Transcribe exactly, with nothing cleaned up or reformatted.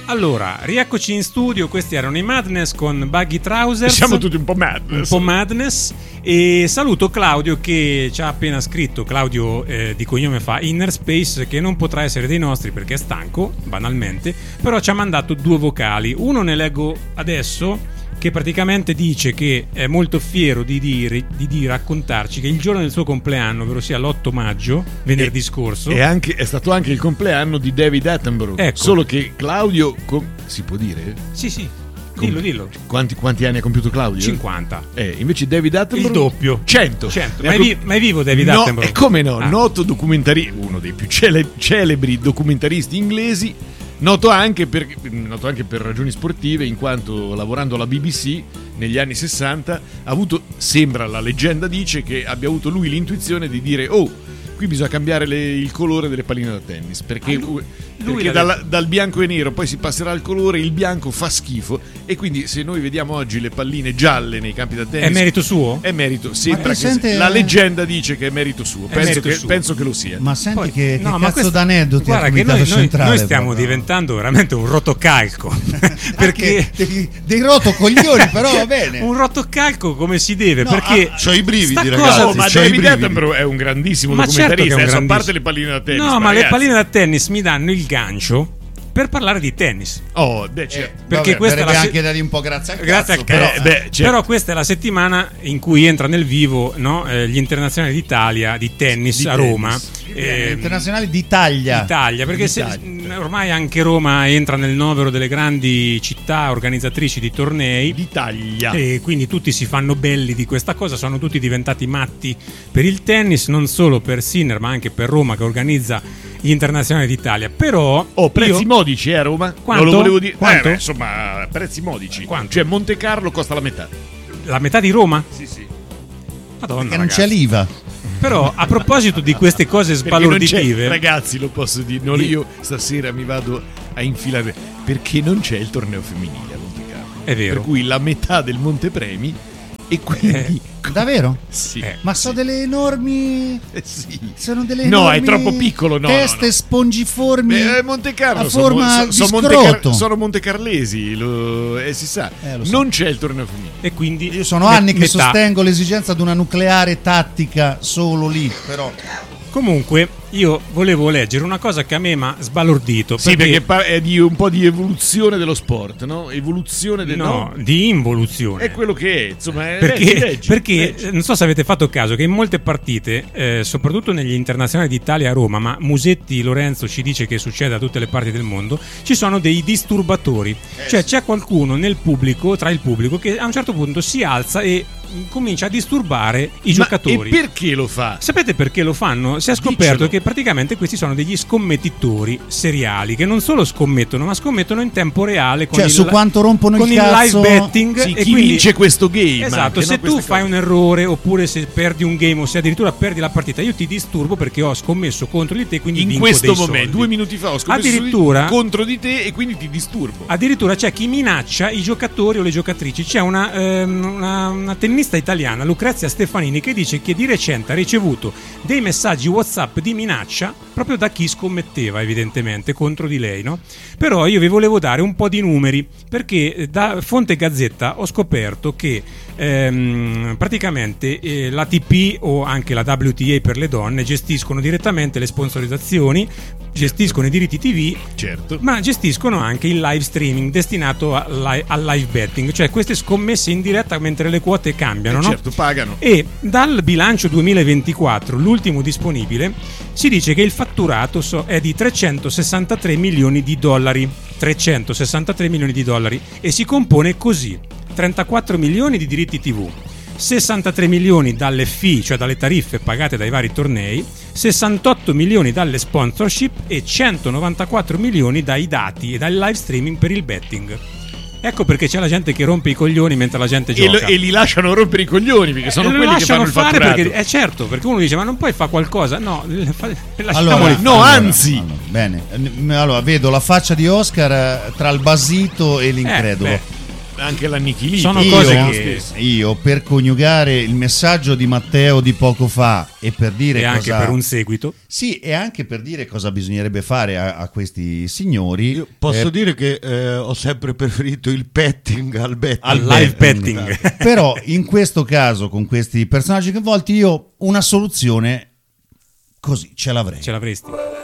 Allora, rieccoci in studio, questi erano i Madness con Baggy Trousers. Siamo tutti un po' madness. Un po' madness. E saluto Claudio che ci ha appena scritto, Claudio eh, di cognome fa Inner Space, che non potrà essere dei nostri perché è stanco, banalmente, però ci ha mandato due vocali. Uno ne leggo adesso, che praticamente dice che è molto fiero di, dire, di, di raccontarci che il giorno del suo compleanno, ovvero sia l'otto maggio, venerdì e, scorso, è, anche, è stato anche il compleanno di David Attenborough. Ecco. Solo che Claudio, com- si può dire? Sì, sì. Dillo, dillo. Quanti, quanti anni ha compiuto Claudio? cinquanta. Eh, invece David Attenborough il doppio. cento. cento. Ma, è vi- ma è vivo David no, Attenborough? E come no? Ah. Noto documentarista, uno dei più cele- celebri documentaristi inglesi. Noto anche, per, noto anche per ragioni sportive, in quanto lavorando alla B B C negli anni sessanta ha avuto, sembra, la leggenda dice che abbia avuto lui l'intuizione di dire: oh, qui bisogna cambiare le, il colore delle palline da tennis, perché, ah, lui, lui perché dal, dal bianco e nero poi si passerà al colore, il bianco fa schifo, e quindi se noi vediamo oggi le palline gialle nei campi da tennis è merito suo? È merito, sembra che sente... la leggenda dice che è merito suo, è penso, merito che, suo. penso che lo sia. Ma senti poi, che, no, che ma cazzo questo, d'aneddoti guarda al che comitato noi, noi, centrale, noi stiamo proprio. diventando veramente un rotocalco perché dei, dei rotocoglioni, però va bene. Un rotocalco come si deve, no, perché ah, c'ho i brividi, sta ragazzi. cosa, Oh, ma David Attenborough è un grandissimo ma documentarista, certo che è un adesso, a grandissimo. parte le palline da tennis. No, ma, ma le ragazzi, palline da tennis mi danno il gancio per parlare di tennis. Oh, beh, certo. Eh, perché vabbè, questa è la se- anche da dire un po' grazie al grazie cazzo, al però, cazzo. Eh, beh, certo. Però questa è la settimana in cui entra nel vivo, no, eh, gli internazionali d'Italia di tennis Di a tennis. Roma. eh, Eh, internazionali d'Italia. Italia, perché se, ormai anche Roma entra nel novero delle grandi città organizzatrici di tornei d'Italia, e quindi tutti si fanno belli di questa cosa, sono tutti diventati matti per il tennis, non solo per Sinner ma anche per Roma che organizza gli internazionali d'Italia. Però oh, prezzi io... modici a Roma. Quanto? Non lo volevo dire. Quanto? Eh, beh, insomma, prezzi modici. Quanto? Cioè Monte Carlo costa la metà. La metà di Roma? Sì, sì. Madonna, Perché non ragazzi. c'è l'IVA. Però a proposito di queste cose sbalorditive, ragazzi, lo posso dire, non Di- io stasera mi vado a infilare perché non c'è il torneo femminile a Monte Carlo. È vero. Per cui la metà del Montepremi e quindi Davvero? sì. Eh, Ma sono delle enormi. Eh, sì. Sono delle No, enormi è troppo piccolo, no, teste no, no. spongiformi. Beh, eh, Monte Carlo a sono, forma so- di sono, scroto. Montecar- sono montecarlesi, lo, eh, si sa. Eh, lo so. Non c'è il torneo femminile. e quindi Io sono me- anni che metà. sostengo l'esigenza di una nucleare tattica solo lì, però Comunque io volevo leggere una cosa che a me mi ha sbalordito. Sì, perché pa- è di un po' di evoluzione dello sport, no? Evoluzione del no, di involuzione. È quello che è, insomma, è, Perché, leggi, leggi, perché leggi. eh, non so se avete fatto caso che in molte partite, eh, soprattutto negli internazionali d'Italia a Roma, ma Musetti Lorenzo ci dice che succede da tutte le parti del mondo, ci sono dei disturbatori. Cioè c'è qualcuno nel pubblico, tra il pubblico, che a un certo punto si alza e mh, comincia a disturbare i Ma giocatori. e perché lo fa? Sapete perché lo fanno? Si è scoperto Diccelo. che praticamente questi sono degli scommettitori seriali che non solo scommettono, ma scommettono in tempo reale con cioè il, su quanto rompono con il il cazzo. live betting. Sì, e chi quindi, vince questo game? esatto, anche, se no? tu Queste fai cose. un errore oppure se perdi un game o se addirittura perdi la partita, io ti disturbo perché ho scommesso contro di te, quindi in vinco questo dei momento, soldi. due minuti fa ho scommesso Addirittura- su- contro di te e quindi ti disturbo. Addirittura c'è chi minaccia i giocatori o le giocatrici. C'è una, ehm, una, una tennista italiana, Lucrezia Stefanini, che dice che di recente ha ricevuto dei messaggi WhatsApp di minaccia proprio da chi scommetteva evidentemente contro di lei, no? Però io vi volevo dare un po' di numeri perché da Fonte Gazzetta ho scoperto che ehm, praticamente eh, l'A T P o anche la W T A per le donne gestiscono direttamente le sponsorizzazioni, gestiscono i diritti T V, Certo. ma gestiscono anche il live streaming destinato a li- al live betting, cioè queste scommesse in diretta mentre le quote cambiano, Eh, no? certo, pagano. E dal bilancio duemilaventiquattro, l'ultimo disponibile, si dice che il fatturato so- è di trecentosessantatré milioni di dollari. trecentosessantatré milioni di dollari e si compone così: trentaquattro milioni di diritti T V, sessantatré milioni dalle fee, cioè dalle tariffe pagate dai vari tornei, sessantotto milioni dalle sponsorship e centonovantaquattro milioni dai dati e dal live streaming per il betting. Ecco perché c'è la gente che rompe i coglioni mentre la gente E, gioca. lo- e li lasciano rompere i coglioni perché sono E lo quelli che lasciano fanno il fare fatturato. perché, eh certo, perché uno dice ma non puoi fare qualcosa? No, fa- lasciamoli Allora, fare. no, allora, anzi. allora, bene. Eh, Allora, vedo la faccia di Oscar eh, tra il basito e l'incredulo. Eh, anche l'annichilito. Sono io, cose che- io per coniugare il messaggio di Matteo di poco fa e per dire E anche cosa, per un seguito. sì, e anche per dire cosa bisognerebbe fare a, a questi signori. Io posso eh, dire che eh, ho sempre preferito il petting al betting. Al live betting. Però in questo caso con questi personaggi coinvolti io una soluzione così ce l'avrei. Ce l'avresti.